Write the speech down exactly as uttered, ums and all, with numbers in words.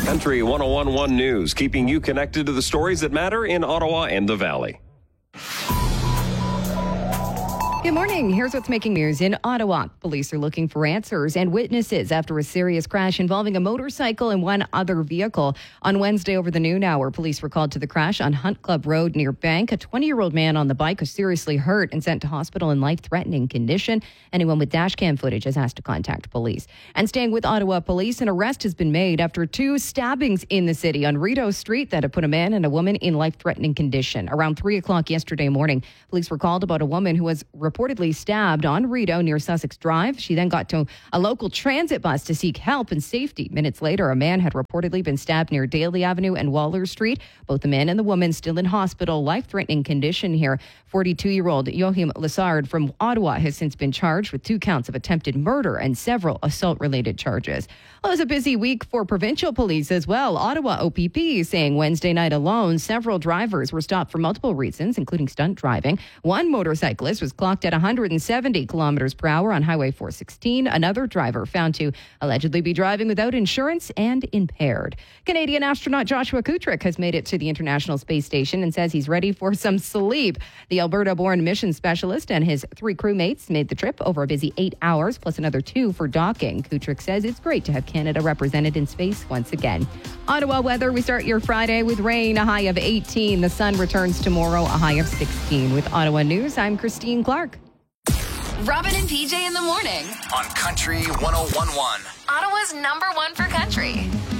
Country one oh one point one News, keeping you connected to the stories that matter in Ottawa and the Valley. Good morning. Here's what's making news in Ottawa. Police are looking for answers and witnesses after a serious crash involving a motorcycle and one other vehicle. On Wednesday over the noon hour, police were called to the crash on Hunt Club Road near Bank. A twenty-year-old man on the bike was seriously hurt and sent to hospital in life-threatening condition. Anyone with dash cam footage has asked to contact police. And staying with Ottawa police, an arrest has been made after two stabbings in the city on Rideau Street that have put a man and a woman in life-threatening condition. Around three o'clock yesterday morning, police were called about a woman who was reportedly stabbed on Rideau near Sussex Drive. She then got to a local transit bus to seek help and safety. Minutes later, a man had reportedly been stabbed near Daly Avenue and Waller Street. Both the man and the woman still in hospital, life-threatening condition here. forty-two-year-old Joachim Lessard from Ottawa has since been charged with two counts of attempted murder and several assault-related charges. Well, it was a busy week for provincial police as well. Ottawa O P P saying Wednesday night alone, several drivers were stopped for multiple reasons, including stunt driving. One motorcyclist was clocked at one hundred seventy kilometers per hour on Highway four sixteen. Another driver found to allegedly be driving without insurance and impaired. Canadian astronaut Joshua Kutrick has made it to the International Space Station and says he's ready for some sleep. The Alberta-born mission specialist and his three crewmates made the trip over a busy eight hours, plus another two for docking. Kutrick says it's great to have Canada represented in space once again. Ottawa weather, we start your Friday with rain, a high of eighteen. The sun returns tomorrow, a high of sixteen. With Ottawa News, I'm Christine Clark. Robin and P J in the morning on Country one oh one point one. Ottawa's number one for country.